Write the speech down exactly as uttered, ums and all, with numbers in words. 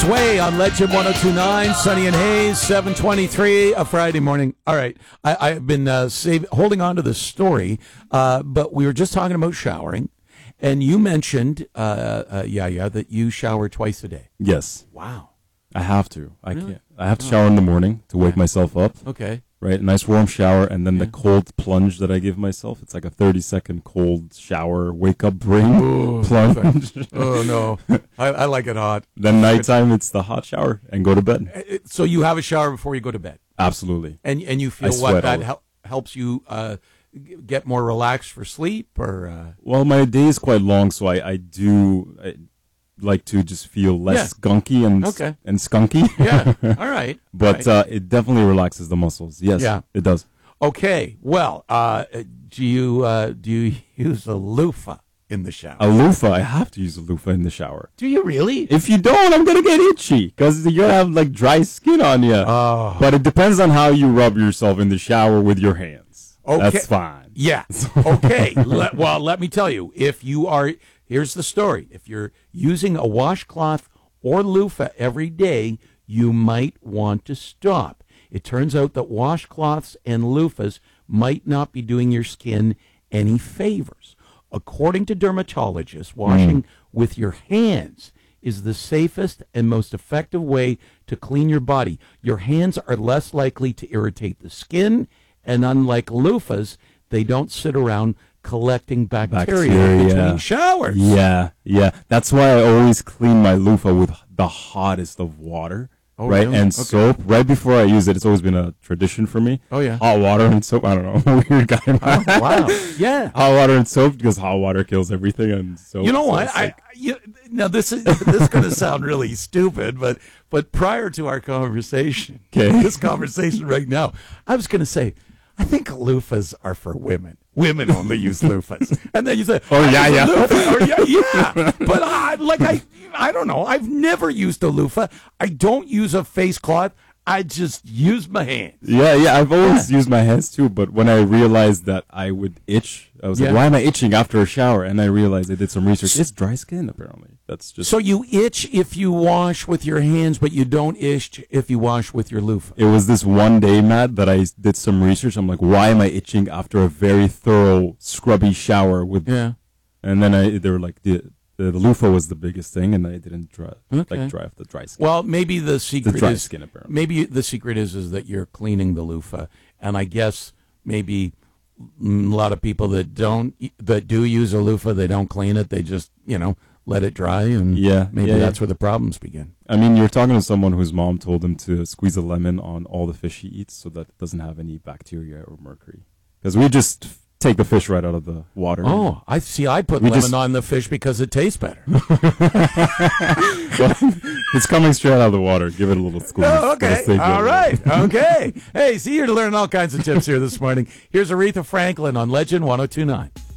Sway on Legend one oh two point nine, Sunny and Hayes, seven twenty-three, a Friday morning. All right, I, I've been uh, save, holding on to this story, uh, but we were just talking about showering, and you mentioned, uh, uh, yeah, yeah, that you shower twice a day. Yes. Wow. I have to. I Really? can't. I have to shower in the morning to wake Yeah. myself up. Okay. Right, a nice warm shower, and then Yeah. the cold plunge that I give myself. It's like a thirty second cold shower, wake up, brain Ooh, plunge. Oh, no. I, I like it hot. Then nighttime, it's the hot shower and go to bed. Uh, So you have a shower before you go to bed, Absolutely. and and you feel I what sweat that all- hel- helps you uh, g- get more relaxed for sleep, or uh, Well, my day is quite long, so I, I do I like to just feel less gunky and Okay. and skunky. yeah, all right, But all right. uh, it definitely relaxes the muscles. Yes, Yeah. it does. Okay, well, uh, do you uh, do you use a loofah in the shower? A loofah, I have to use a loofah in the shower. Do you really? If you don't, I'm gonna get itchy because you're gonna have like dry skin on you. Oh. But it depends on how you rub yourself in the shower with your hands. Okay. That's fine. Yeah. Okay. let, well, let me tell you, if you are, here's the story. If you're using a washcloth or loofah every day, you might want to stop. It turns out that washcloths and loofahs might not be doing your skin any favors. According to dermatologists, washing with your hands is the safest and most effective way to clean your body. Your hands are less likely to irritate the skin, and unlike loofahs, they don't sit around collecting bacteria, Bacteria. between showers. Yeah, yeah. That's why I always clean my loofah with the hottest of water. Oh, right, really? and Okay. soap right before I use it. It's always been a tradition for me. Oh, yeah. Hot water and soap. I don't know. I'm a weird guy. Oh, wow. Yeah. Hot water and soap because hot water kills everything. And soap. You know so what? it's I, like- you, now this is this is going to sound really stupid, but but prior to our conversation, Okay. this conversation right now, I was going to say, I think loofahs are for women. Women only use loofahs, and then you say, Oh, I yeah, use a yeah. loofah. Or, yeah, yeah. But I like I I don't know. I've never used a loofah. I don't use a face cloth. I just use my hands. Yeah, yeah. I've always used my hands too, but when I realized that I would itch, I was Yeah. like, "Why am I itching after a shower?" And I realized I did some research. It's dry skin, apparently. That's just. So you itch if you wash with your hands, but you don't itch if you wash with your loofah. It was this one day, Matt, that I did some research. I'm like, "Why am I itching after a very thorough, scrubby shower with?" Yeah. And then I, they were like, the, the the loofah was the biggest thing, and I didn't dry Okay. like dry off the dry skin. Well, maybe the secret dry is skin, apparently. maybe the secret is is that you're cleaning the loofah, and I guess maybe mm, a lot of people that don't that do use a loofah, they don't clean it. They just you know let it dry, and Yeah, maybe yeah, that's yeah. where the problems begin. I mean, you're talking to someone whose mom told him to squeeze a lemon on all the fish he eats so that it doesn't have any bacteria or mercury. Because we just f- take the fish right out of the water. Oh, I see. I put We lemon just- on the fish because it tastes better. It's coming straight out of the water. Give it a little squeeze. Oh, It'll okay. stay good. All right. Okay. Hey, see, you're learning all kinds of tips here this morning. Here's Aretha Franklin on Legend one oh two point nine.